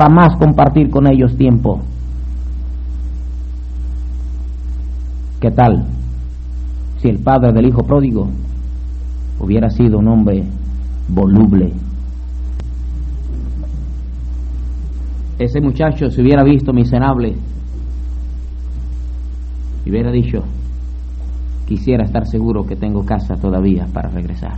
más compartir con ellos tiempo. ¿Qué tal si el padre del hijo pródigo hubiera sido un hombre voluble? Ese muchacho se hubiera visto miserable y hubiera dicho: quisiera estar seguro que tengo casa todavía para regresar.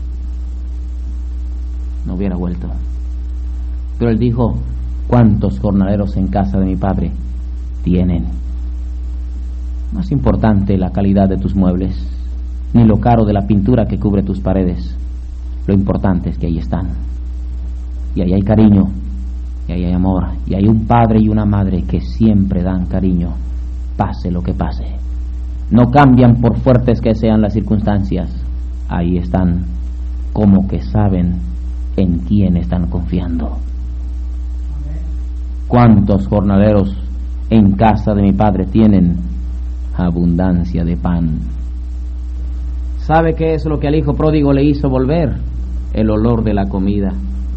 No hubiera vuelto. Pero él dijo: ¿cuántos jornaleros en casa de mi padre tienen? No es importante la calidad de tus muebles, ni lo caro de la pintura que cubre tus paredes. Lo importante es que ahí están. Y ahí hay cariño, y ahí hay amor, y hay un padre y una madre que siempre dan cariño, pase lo que pase. No cambian por fuertes que sean las circunstancias. Ahí están, como que saben en quién están confiando. ¿Cuántos jornaleros en casa de mi padre tienen abundancia de pan? ¿Sabe qué es lo que al hijo pródigo le hizo volver? El olor de la comida.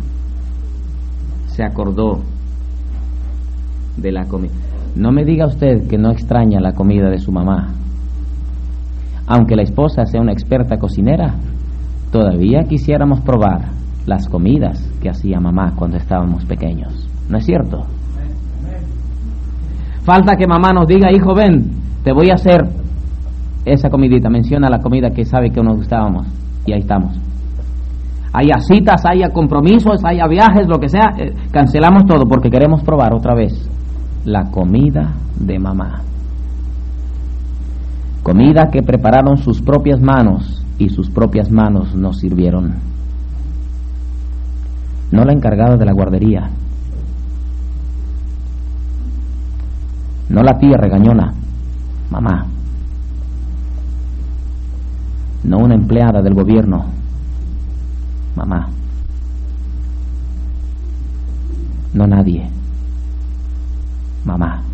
Se acordó de la comida. No me diga usted que no extraña la comida de su mamá. Aunque la esposa sea una experta cocinera, todavía quisiéramos probar las comidas que hacía mamá cuando estábamos pequeños. ¿No es cierto? Falta que mamá nos diga: hijo, ven, te voy a hacer esa comidita. Menciona la comida que sabe que nos gustábamos, y ahí estamos. Haya citas, haya compromisos, haya viajes, lo que sea, cancelamos todo porque queremos probar otra vez la comida de mamá. Comida que prepararon sus propias manos, y sus propias manos nos sirvieron. No la encargada de la guardería, no la tía regañona, mamá. No una empleada del gobierno, mamá. No nadie, mamá.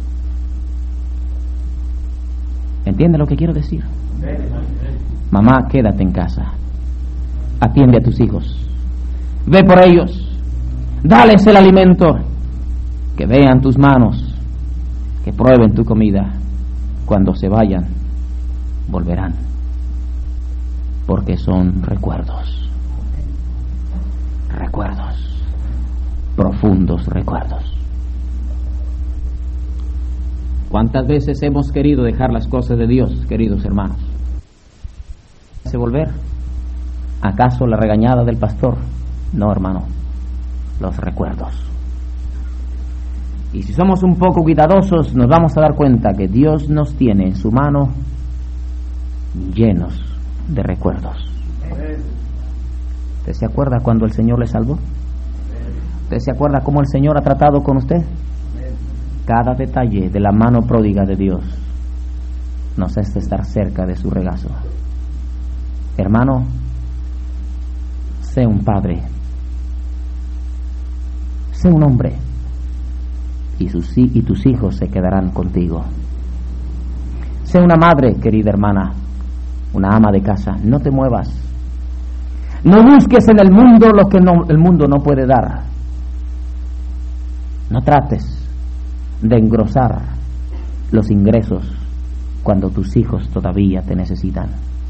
¿Entiende lo que quiero decir? Mamá, quédate en casa, atiende a tus hijos, ve por ellos, dales el alimento, que vean tus manos, que prueben tu comida. Cuando se vayan, volverán, porque son recuerdos, recuerdos, profundos recuerdos. ¿Cuántas veces hemos querido dejar las cosas de Dios, queridos hermanos? ¿Se volver? ¿Acaso la regañada del pastor? No, hermano, los recuerdos. Y si somos un poco cuidadosos, nos vamos a dar cuenta que Dios nos tiene en su mano llenos de recuerdos. ¿Usted se acuerda cuando el Señor le salvó? ¿Usted se acuerda cómo el Señor ha tratado con usted? Cada detalle de la mano pródiga de Dios nos hace estar cerca de su regazo. Hermano, sé un padre, sé un hombre, y tus hijos se quedarán contigo. Sé una madre, querida hermana, una ama de casa. No te muevas, no busques en el mundo lo que el mundo no puede dar. No trates de engrosar los ingresos cuando tus hijos todavía te necesitan.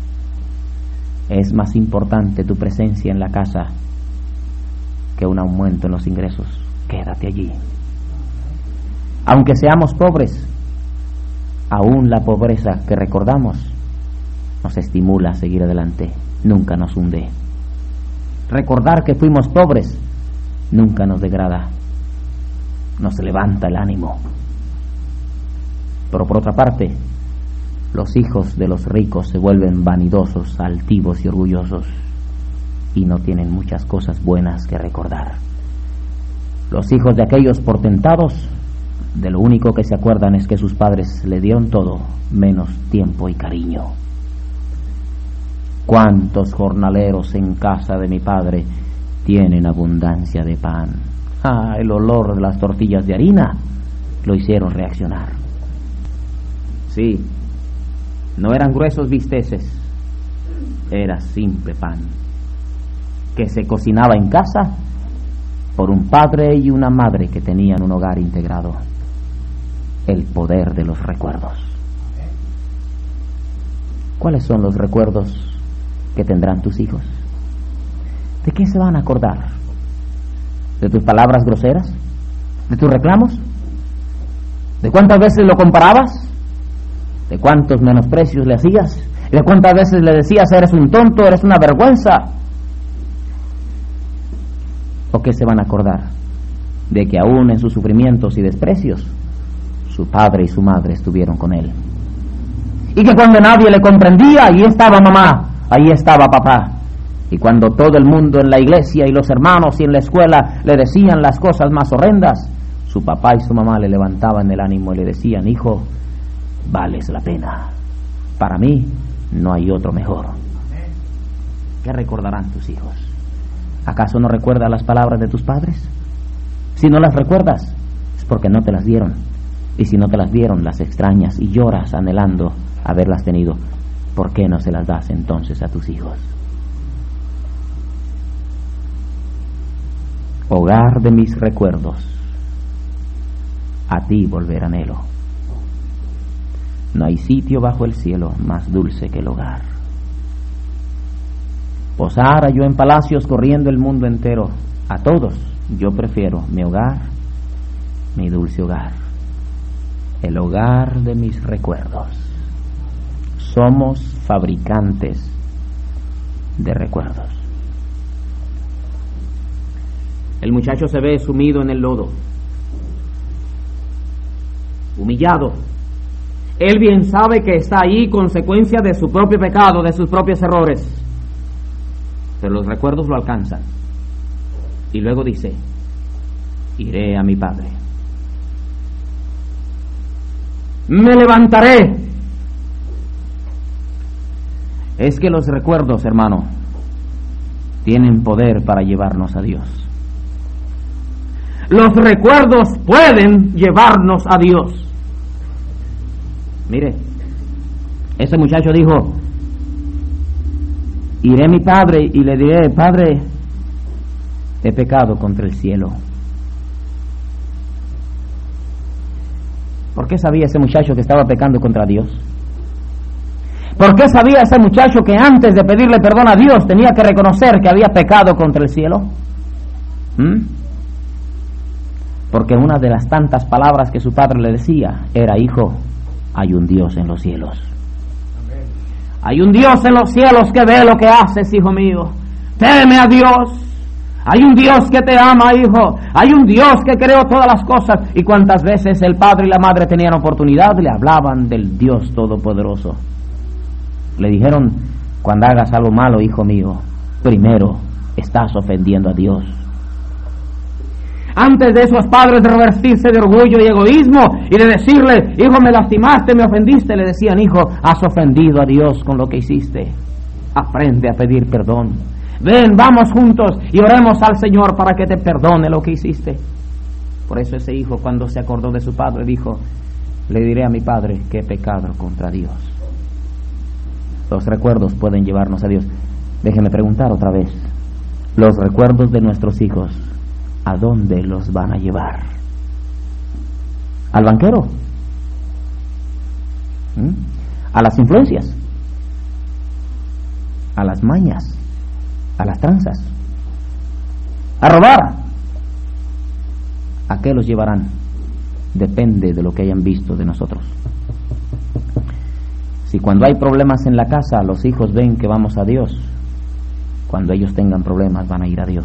Es más importante tu presencia en la casa que un aumento en los ingresos. Quédate allí. Aunque seamos pobres, aún la pobreza que recordamos nos estimula a seguir adelante, nunca nos hunde. Recordar que fuimos pobres nunca nos degrada, nos levanta el ánimo. Pero por otra parte, los hijos de los ricos se vuelven vanidosos, altivos y orgullosos, y no tienen muchas cosas buenas que recordar. Los hijos de aquellos portentados, de lo único que se acuerdan es que sus padres le dieron todo, menos tiempo y cariño. ¿Cuántos jornaleros en casa de mi padre tienen abundancia de pan? El olor de las tortillas de harina lo hicieron reaccionar. Sí, no eran gruesos bisteces, era simple pan, que se cocinaba en casa por un padre y una madre que tenían un hogar integrado. El poder de los recuerdos. ¿Cuáles son los recuerdos que tendrán tus hijos? ¿De qué se van a acordar? ¿De tus palabras groseras? ¿De tus reclamos? ¿De cuántas veces lo comparabas? ¿De cuántos menosprecios le hacías? ¿De cuántas veces le decías, eres un tonto, eres una vergüenza? ¿O qué se van a acordar? De que aún en sus sufrimientos y desprecios, su padre y su madre estuvieron con él. Y que cuando nadie le comprendía, ahí estaba mamá, ahí estaba papá. Y cuando todo el mundo en la iglesia y los hermanos y en la escuela le decían las cosas más horrendas, su papá y su mamá le levantaban el ánimo y le decían, hijo, vales la pena. Para mí no hay otro mejor. ¿Qué recordarán tus hijos? ¿Acaso no recuerdas las palabras de tus padres? Si no las recuerdas, es porque no te las dieron. Y si no te las dieron, las extrañas y lloras anhelando haberlas tenido. ¿Por qué no se las das entonces a tus hijos? Hogar de mis recuerdos, a ti volver anhelo. No hay sitio bajo el cielo más dulce que el hogar. Posara yo en palacios corriendo el mundo entero, a todos yo prefiero mi hogar, mi dulce hogar, el hogar de mis recuerdos. Somos fabricantes de recuerdos. El muchacho se ve sumido en el lodo, humillado. Él bien sabe que está ahí consecuencia de su propio pecado, de sus propios errores. Pero los recuerdos lo alcanzan. Y luego dice, iré a mi padre. Me levantaré. Es que los recuerdos, hermano, tienen poder para llevarnos a Dios. Los recuerdos pueden llevarnos a Dios. Mire, ese muchacho dijo, iré a mi padre y le diré, Padre, he pecado contra el cielo. ¿Por qué sabía ese muchacho que estaba pecando contra Dios? ¿Por qué sabía ese muchacho que antes de pedirle perdón a Dios tenía que reconocer que había pecado contra el cielo? Porque una de las tantas palabras que su padre le decía era, hijo, hay un Dios en los cielos. Amén. Hay un Dios en los cielos que ve lo que haces, hijo mío. Teme a Dios. Hay un Dios que te ama, hijo. Hay un Dios que creó todas las cosas. Y cuántas veces el padre y la madre tenían oportunidad, le hablaban del Dios Todopoderoso. Le dijeron, cuando hagas algo malo, hijo mío, primero estás ofendiendo a Dios. Antes de esos padres de revestirse de orgullo y egoísmo y de decirle, hijo, me lastimaste, me ofendiste, le decían, hijo, has ofendido a Dios con lo que hiciste. Aprende a pedir perdón. Ven, vamos juntos y oremos al Señor para que te perdone lo que hiciste. Por eso ese hijo, cuando se acordó de su padre, dijo, le diré a mi padre que he pecado contra Dios. Los recuerdos pueden llevarnos a Dios. Déjeme preguntar otra vez, los recuerdos de nuestros hijos, ¿a dónde los van a llevar? ¿Al banquero? ¿A las influencias? ¿A las mañas? ¿A las tranzas? ¿A robar? ¿A qué los llevarán? Depende de lo que hayan visto de nosotros. Si cuando hay problemas en la casa los hijos ven que vamos a Dios, cuando ellos tengan problemas van a ir a Dios.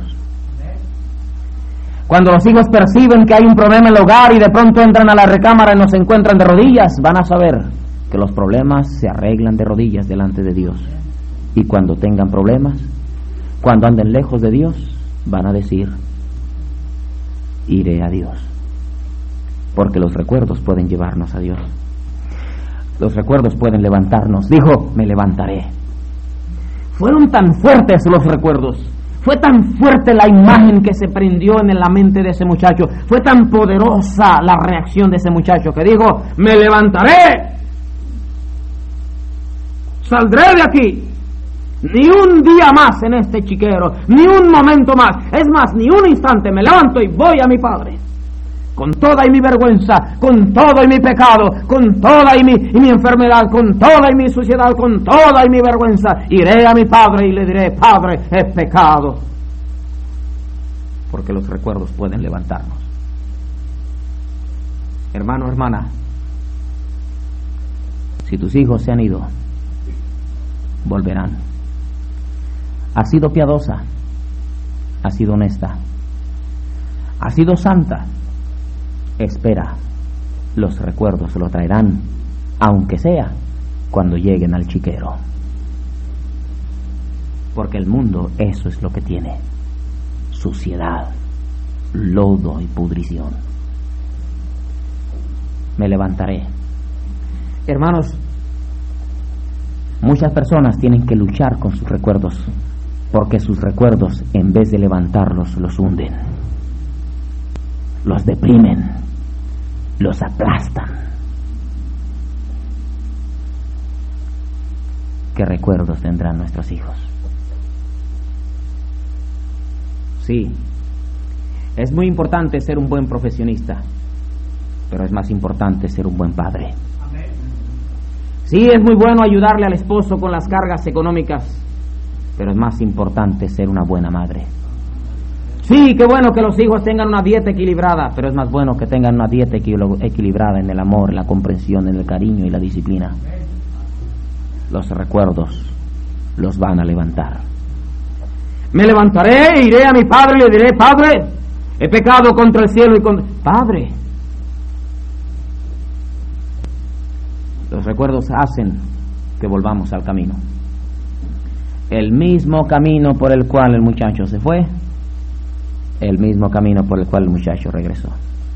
Cuando los hijos perciben que hay un problema en el hogar y de pronto entran a la recámara y nos encuentran de rodillas, van a saber que los problemas se arreglan de rodillas delante de Dios. Y cuando tengan problemas, cuando anden lejos de Dios, van a decir, iré a Dios. Porque los recuerdos pueden llevarnos a Dios. Los recuerdos pueden levantarnos. Dijo, me levantaré. Fueron tan fuertes los recuerdos. Fue tan fuerte la imagen que se prendió en la mente de ese muchacho. Fue tan poderosa la reacción de ese muchacho que dijo, me levantaré. Saldré de aquí. Ni un día más en este chiquero, ni un momento más, es más, ni un instante. Me levanto y voy a mi padre. Con toda y mi vergüenza, con todo y mi pecado, con toda y mi enfermedad, con toda y mi suciedad, con toda y mi vergüenza, iré a mi padre y le diré: Padre, he pecado. Porque los recuerdos pueden levantarnos. Hermano, hermana, si tus hijos se han ido, volverán. Has sido piadosa, has sido honesta, has sido santa. Espera, los recuerdos lo traerán, aunque sea cuando lleguen al chiquero. Porque el mundo eso es lo que tiene: suciedad, lodo y pudrición. Me levantaré. Hermanos, muchas personas tienen que luchar con sus recuerdos, porque sus recuerdos, en vez de levantarlos, los hunden, los deprimen, los aplastan. ¿Qué recuerdos tendrán nuestros hijos? Sí, es muy importante ser un buen profesionista, pero es más importante ser un buen padre. Sí, es muy bueno ayudarle al esposo con las cargas económicas, pero es más importante ser una buena madre. Sí, qué bueno que los hijos tengan una dieta equilibrada, pero es más bueno que tengan una dieta equilibrada en el amor, en la comprensión, en el cariño y la disciplina. Los recuerdos los van a levantar. Me levantaré, iré a mi padre y le diré: Padre, he pecado contra el cielo y contra... Padre. Los recuerdos hacen que volvamos al camino. El mismo camino por el cual el muchacho se fue, el mismo camino por el cual el muchacho regresó.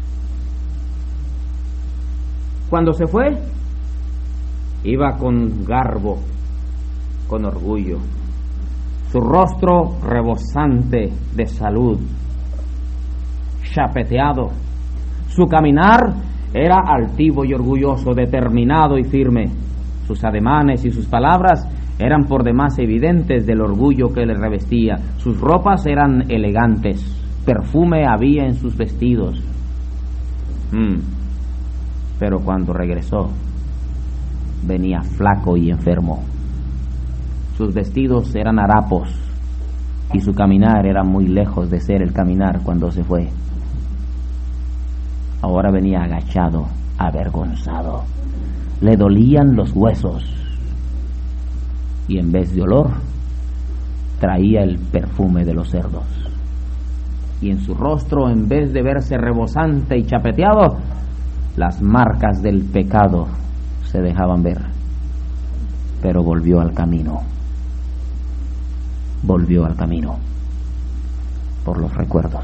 Cuando se fue, iba con garbo, con orgullo, su rostro rebosante de salud, chapeteado. Su caminar era altivo y orgulloso, determinado y firme. Sus ademanes y sus palabras eran por demás evidentes del orgullo que le revestía. Sus ropas eran elegantes, perfume había en sus vestidos. Pero cuando regresó, venía flaco y enfermo. Sus vestidos eran harapos y su caminar era muy lejos de ser el caminar cuando se fue. Ahora venía agachado, avergonzado. Le dolían los huesos y en vez de olor traía el perfume de los cerdos. Y en su rostro, en vez de verse rebosante y chapeteado, las marcas del pecado se dejaban ver. Pero volvió al camino. Volvió al camino por los recuerdos.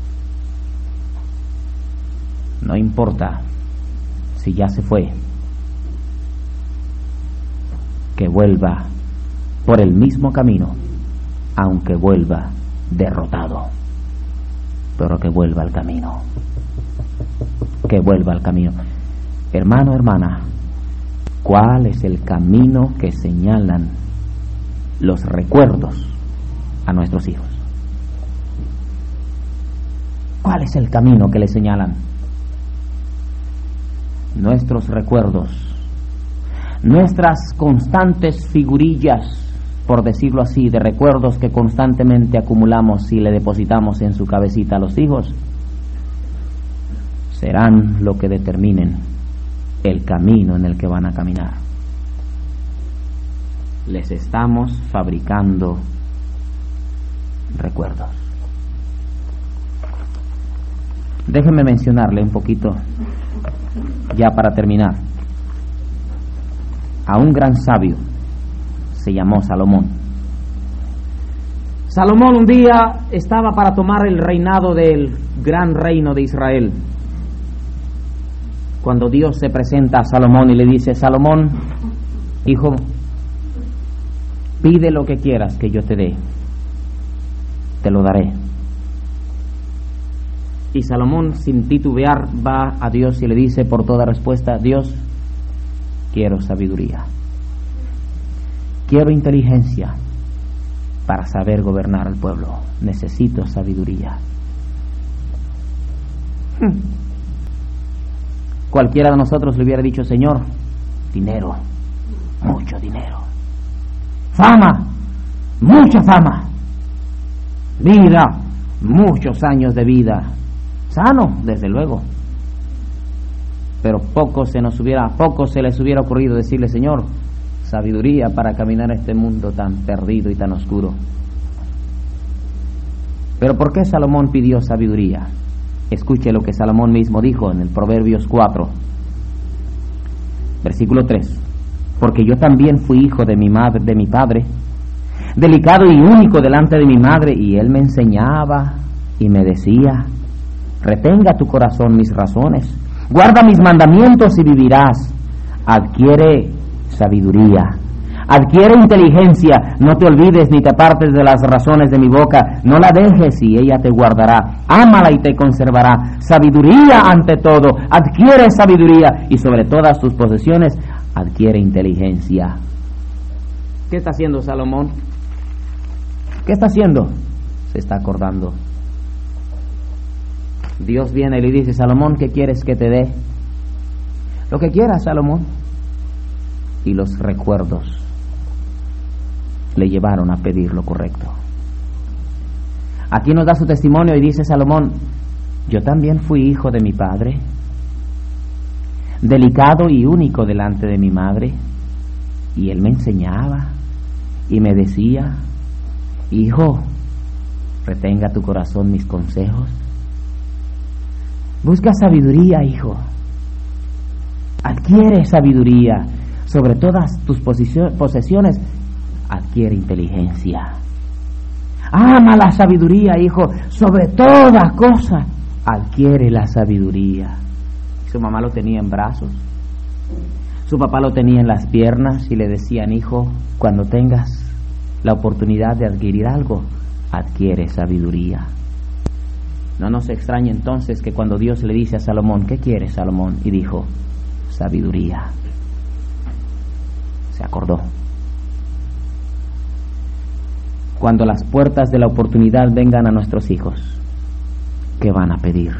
No importa si ya se fue, que vuelva por el mismo camino, aunque vuelva derrotado, pero que vuelva al camino, que vuelva al camino. Hermano, hermana, ¿cuál es el camino que señalan los recuerdos a nuestros hijos? ¿Cuál es el camino que le señalan? Nuestros recuerdos, nuestras constantes figurillas, por decirlo así, de recuerdos que constantemente acumulamos y le depositamos en su cabecita a los hijos, serán lo que determinen el camino en el que van a caminar. Les estamos fabricando recuerdos. Déjenme mencionarle un poquito, ya para terminar, a un gran sabio. Se llamó Salomón. Salomón un día estaba para tomar el reinado del gran reino de Israel, cuando Dios se presenta a Salomón y le dice: Salomón, hijo, pide lo que quieras que yo te dé, te lo daré. Y Salomón, sin titubear, va a Dios y le dice por toda respuesta: Dios, quiero sabiduría, quiero inteligencia, para saber gobernar al pueblo. Necesito sabiduría. Cualquiera de nosotros le hubiera dicho: Señor, dinero, mucho dinero. Fama, mucha fama. Vida, muchos años de vida. Sano, desde luego. Pero poco se les hubiera ocurrido decirle: Señor, sabiduría para caminar en este mundo tan perdido y tan oscuro. Pero ¿por qué Salomón pidió sabiduría? Escuche lo que Salomón mismo dijo en el Proverbios 4, versículo 3. Porque yo también fui hijo de mi padre, delicado y único delante de mi madre, y él me enseñaba y me decía: retenga tu corazón mis razones, guarda mis mandamientos y vivirás. Adquiere sabiduría, adquiere inteligencia, no te olvides ni te apartes de las razones de mi boca, no la dejes y ella te guardará, ámala y te conservará. Sabiduría ante todo, adquiere sabiduría, y sobre todas tus posesiones adquiere inteligencia. ¿Qué está haciendo Salomón? ¿Qué está haciendo? Se está acordando. Dios viene y le dice: Salomón, ¿qué quieres que te dé? Lo que quieras, Salomón. Y los recuerdos le llevaron a pedir lo correcto. Aquí nos da su testimonio y dice Salomón: yo también fui hijo de mi padre, delicado y único delante de mi madre, y él me enseñaba y me decía: hijo, retenga tu corazón mis consejos, busca sabiduría, hijo, adquiere sabiduría, sobre todas tus posesiones adquiere inteligencia. Ama la sabiduría, hijo, sobre toda cosa adquiere la sabiduría. Su mamá lo tenía en brazos, su papá lo tenía en las piernas y le decían: hijo, cuando tengas la oportunidad de adquirir algo, adquiere sabiduría. No nos extraña entonces que cuando Dios le dice a Salomón: ¿qué quieres, Salomón? Y dijo: sabiduría. Se acordó. Cuando las puertas de la oportunidad vengan a nuestros hijos, ¿qué van a pedir?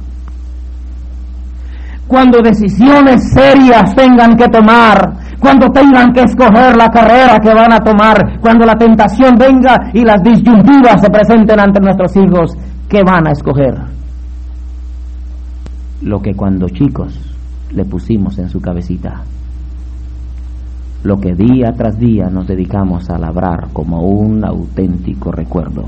Cuando decisiones serias tengan que tomar, cuando tengan que escoger la carrera que van a tomar, cuando la tentación venga y las disyuntivas se presenten ante nuestros hijos, ¿qué van a escoger? Lo que cuando chicos le pusimos en su cabecita, lo que día tras día nos dedicamos a labrar como un auténtico recuerdo.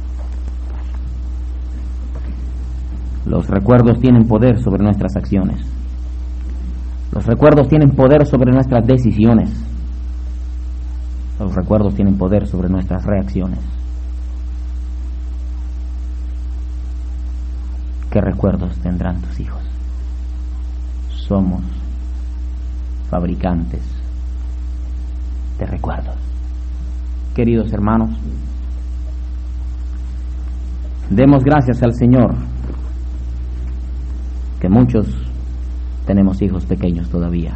Los recuerdos tienen poder sobre nuestras acciones. Los recuerdos tienen poder sobre nuestras decisiones. Los recuerdos tienen poder sobre nuestras reacciones. ¿Qué recuerdos tendrán tus hijos? Somos fabricantes de recuerdos. Queridos hermanos, demos gracias al Señor que muchos tenemos hijos pequeños todavía.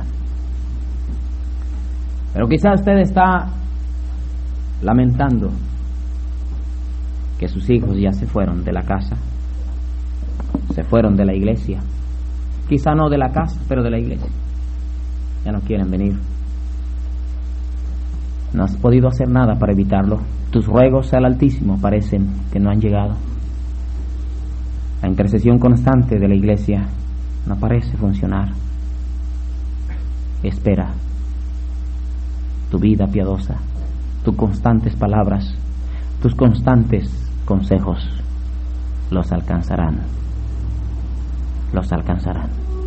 Pero quizá usted está lamentando que sus hijos ya se fueron de la casa, se fueron de la iglesia. Quizá no de la casa, pero de la iglesia. Ya no quieren venir. No has podido hacer nada para evitarlo. Tus ruegos al Altísimo parecen que no han llegado. La intercesión constante de la iglesia no parece funcionar. Espera. Tu vida piadosa, tus constantes palabras, tus constantes consejos los alcanzarán. Los alcanzarán.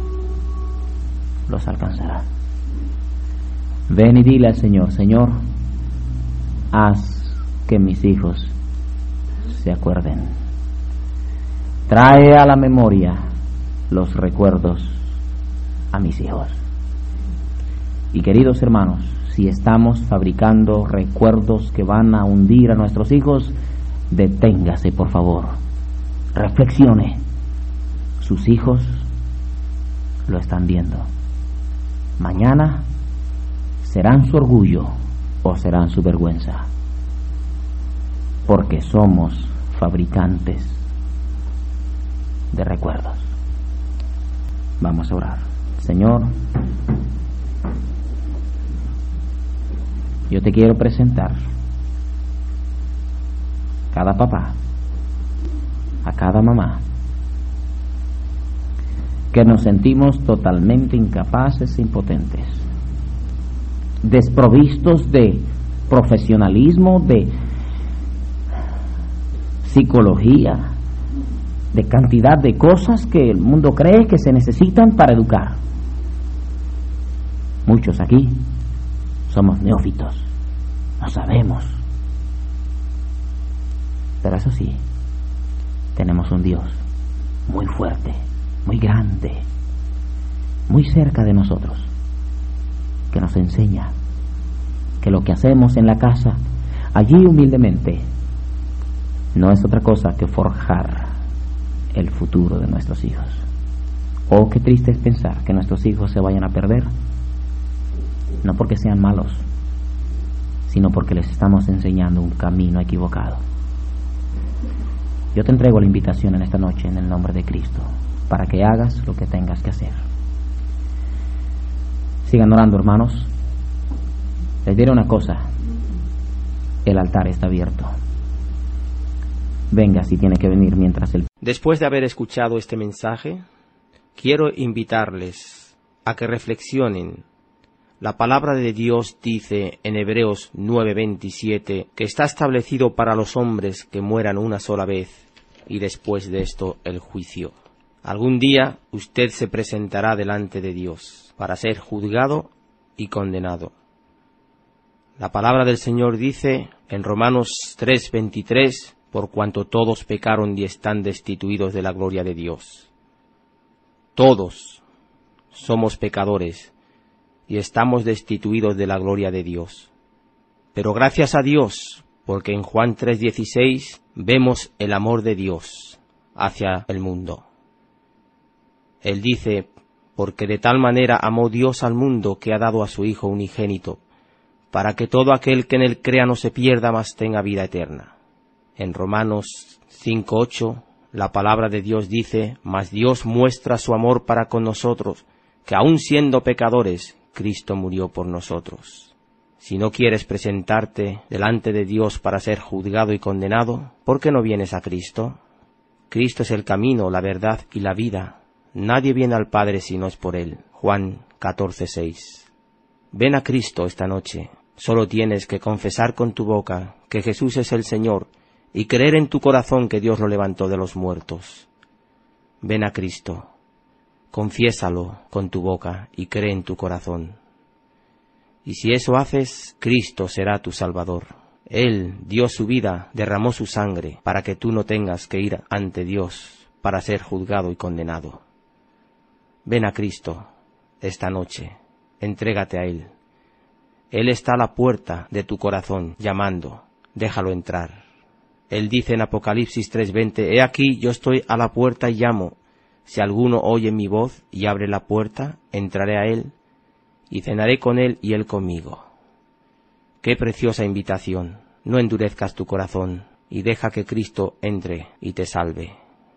Los alcanzarán. Ven y dile al Señor: Señor, haz que mis hijos se acuerden. Trae a la memoria los recuerdos a mis hijos. Y queridos hermanos, si estamos fabricando recuerdos que van a hundir a nuestros hijos, deténgase, por favor. Reflexione. Sus hijos lo están viendo. Mañana serán su orgullo o serán su vergüenza. porque somos fabricantes de recuerdos. Vamos a orar. Señor, yo te quiero presentar cada papá, a cada mamá, que nos sentimos totalmente incapaces e impotentes, desprovistos de profesionalismo, de psicología, de cantidad de cosas que el mundo cree que se necesitan para educar. Muchos aquí somos neófitos, no sabemos. Pero eso sí, tenemos un Dios muy fuerte, muy grande, muy cerca de nosotros, que nos enseña que lo que hacemos en la casa, allí humildemente, no es otra cosa que forjar el futuro de nuestros hijos. Oh, qué triste es pensar que nuestros hijos se vayan a perder, no porque sean malos, sino porque les estamos enseñando un camino equivocado. Yo te entrego la invitación en esta noche en el nombre de Cristo, para que hagas lo que tengas que hacer. Sigan orando, hermanos. Les diré una cosa: el altar está abierto. Venga si tiene que venir mientras el... Después de haber escuchado este mensaje, quiero invitarles a que reflexionen. La palabra de Dios dice en Hebreos 9:27 que está establecido para los hombres que mueran una sola vez y después de esto el juicio. Algún día usted se presentará delante de Dios para ser juzgado y condenado. La palabra del Señor dice en Romanos 3:23, por cuanto todos pecaron y están destituidos de la gloria de Dios. Todos somos pecadores y estamos destituidos de la gloria de Dios. Pero gracias a Dios, porque en Juan 3:16 vemos el amor de Dios hacia el mundo. Él dice, porque de tal manera amó Dios al mundo que ha dado a su Hijo unigénito, para que todo aquel que en él crea no se pierda, mas tenga vida eterna. En Romanos 5:8, la palabra de Dios dice, mas Dios muestra su amor para con nosotros, que aun siendo pecadores, Cristo murió por nosotros. Si no quieres presentarte delante de Dios para ser juzgado y condenado, ¿por qué no vienes a Cristo? Cristo es el camino, la verdad y la vida. Nadie viene al Padre si no es por Él. Juan 14:6. Ven a Cristo esta noche. Solo tienes que confesar con tu boca que Jesús es el Señor y creer en tu corazón que Dios lo levantó de los muertos. Ven a Cristo. Confiésalo con tu boca y cree en tu corazón. Y si eso haces, Cristo será tu Salvador. Él dio su vida, derramó su sangre, para que tú no tengas que ir ante Dios para ser juzgado y condenado. Ven a Cristo esta noche, entrégate a Él. Él está a la puerta de tu corazón, llamando, déjalo entrar. Él dice en Apocalipsis 3:20, he aquí yo estoy a la puerta y llamo. Si alguno oye mi voz y abre la puerta, entraré a él y cenaré con él y él conmigo. Qué preciosa invitación. No endurezcas tu corazón y deja que Cristo entre y te salve.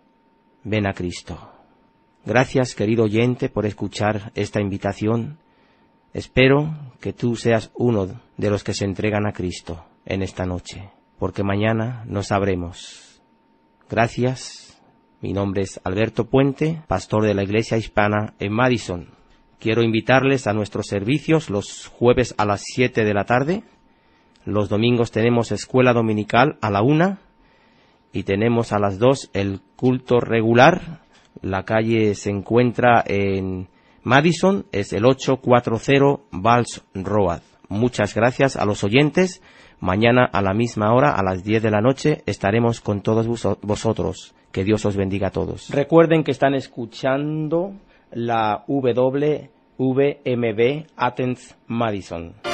Ven a Cristo. Gracias, querido oyente, por escuchar esta invitación. Espero que tú seas uno de los que se entregan a Cristo en esta noche, porque mañana no sabremos. Gracias. Mi nombre es Alberto Puente, pastor de la Iglesia Hispana en Madison. Quiero invitarles a nuestros servicios los jueves a las 7 de la tarde. Los domingos tenemos escuela dominical a la 1 y tenemos a las 2 el culto regular. La calle se encuentra en Madison, es el 840 Valls Road. Muchas gracias a los oyentes. Mañana a la misma hora, a las 10 de la noche, estaremos con todos vosotros. Que Dios os bendiga a todos. Recuerden que están escuchando la WWMB Athens Madison.